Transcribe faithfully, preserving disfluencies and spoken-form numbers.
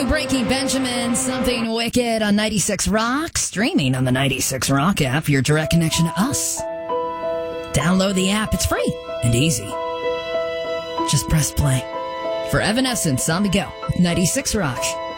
Breaking Benjamin, Something Wicked on ninety-six Rock, streaming on the ninety-six Rock app, your direct connection to us. Download the app, it's free and easy. Just press play. For Evanescence, on the go, ninety-six Rock.